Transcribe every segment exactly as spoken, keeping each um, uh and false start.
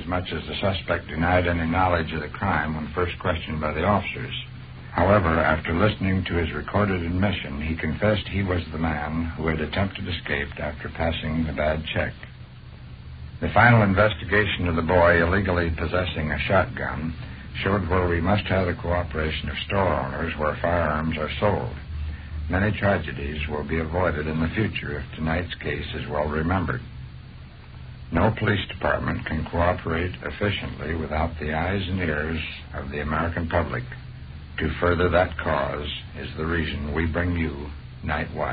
inasmuch as the suspect denied any knowledge of the crime when first questioned by the officers. However, after listening to his recorded admission, he confessed he was the man who had attempted escape after passing the bad check. The final investigation of the boy illegally possessing a shotgun showed where we must have the cooperation of store owners where firearms are sold. Many tragedies will be avoided in the future if tonight's case is well remembered. No police department can cooperate efficiently without the eyes and ears of the American public. To further that cause is the reason we bring you Night Watch.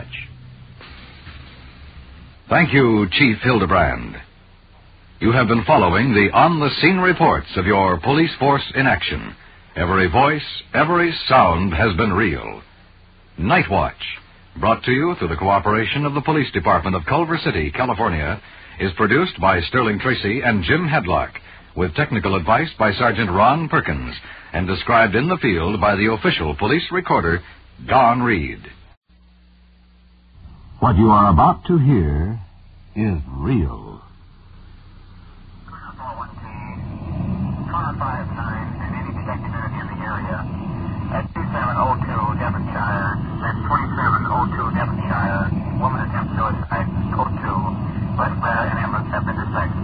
Thank you, Chief Hildebrand. You have been following the on-the-scene reports of your police force in action. Every voice, every sound has been real. Night Watch, brought to you through the cooperation of the Police Department of Culver City, California, is produced by Sterling Tracy and Jim Hedlock, with technical advice by Sergeant Ron Perkins, and described in the field by the official police recorder, Don Reed. What you are about to hear is real. four one T, car five nine, and any detective unit in the area at two seven oh two Devonshire, that's twenty-seven oh two Devonshire, woman attempts suicide, code two, West Bear and ambulance have been dispatched.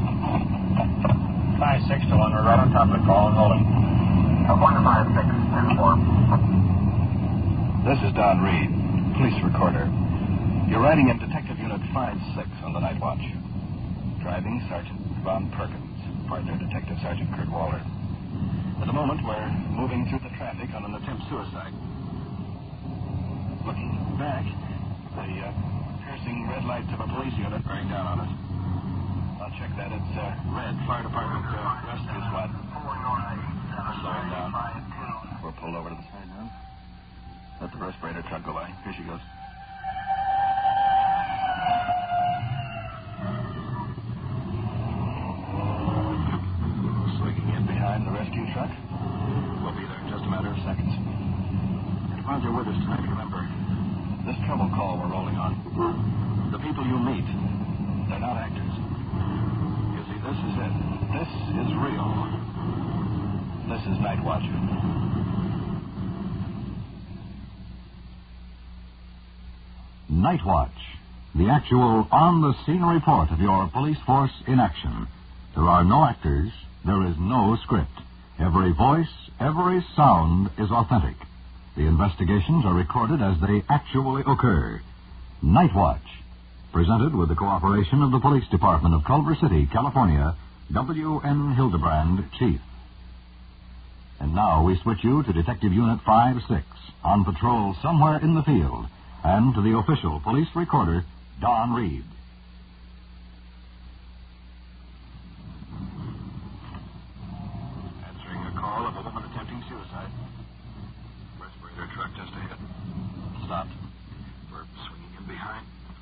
five six to one, we're right on top of the call and holding. Uh, one to five six, ten four. This is Don Reed, police recorder. You're riding in Detective Unit five six on the Night Watch. Driving Sergeant Ron Perkins, partner Detective Sergeant Kurt Waller. At the moment, we're moving through the traffic on an attempt suicide. Looking back, the uh, piercing red lights of a police unit bearing down on us. I'll check that. It's uh, red. Fire Department uh, rescue squad. Slow it down. We're pulled over to the side now. Let the respirator truck go by. Here she goes. Swinging in behind the rescue truck. We'll be there in just a matter of seconds. And while you're with us tonight, remember, this trouble call we're rolling on, the people you meet, they're not actors. You see, this is it. This is real. This is Night Watch. Night Watch, the actual on-the-scene report of your police force in action. There are no actors. There is no script. Every voice, every sound is authentic. The investigations are recorded as they actually occur. Night Watch, presented with the cooperation of the Police Department of Culver City, California, W N Hildebrand, Chief. And now we switch you to Detective Unit five six, on patrol somewhere in the field, and to the official police recorder, Don Reed. Answering a call of a woman attempting suicide. Respirator truck just ahead. Stopped. We're swinging in behind.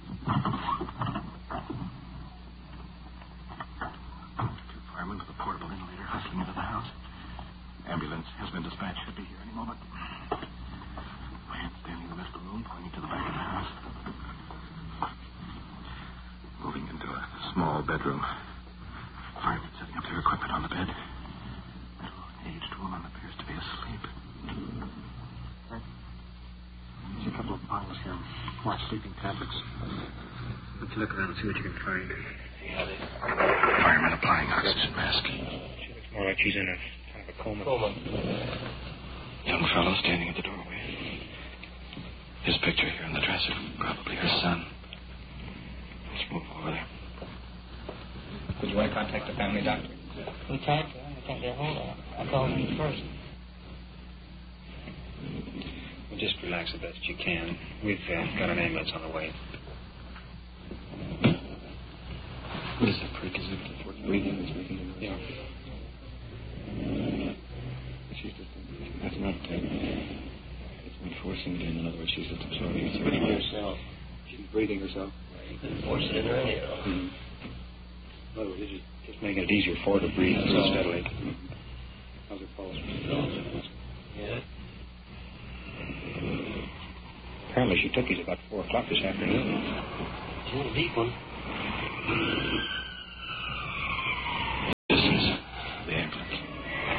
Two firemen with a portable inhalator hustling into the house. Ambulance has been dispatched. Should be here any moment. Man standing in the middle of the room, pointing to the back of the house. Moving into a small bedroom. Firemen setting up their equipment on the bed. Middle-aged woman appears to be asleep. There's a couple of bottles here. Watch sleeping tablets. Let's look around and see what you can find. Yeah, they... Firemen applying oxygen mask. She looks more like she's in a kind of a coma. Coma. Young fellow standing at the doorway. His picture here on the dresser. Probably her son. Let's move over there. Would you want to contact the family doctor? We can't. I can't get a hold of him. I called him first. Well, just relax the best you can. We've uh, got an ambulance on the way. What is that prick? Is it breathing? It's making it. Yeah. She's just that's not uh, it's not forcing it in. In other words, she's just absorbing it. She's breathing herself. She's breathing herself. Force it in her anyhow. Mm-hmm. In other words, it's just, just making it easier for her to breathe so steadily. Mm-hmm. How's her pulse? Yeah. Apparently she took these about four o'clock this afternoon. She's a deep one.